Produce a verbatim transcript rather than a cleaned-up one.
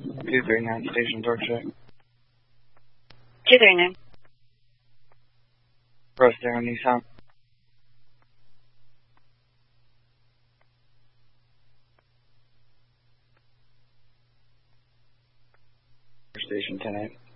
two three nine, station door check. two three nine. Rose there on Nissan. Station ten eight.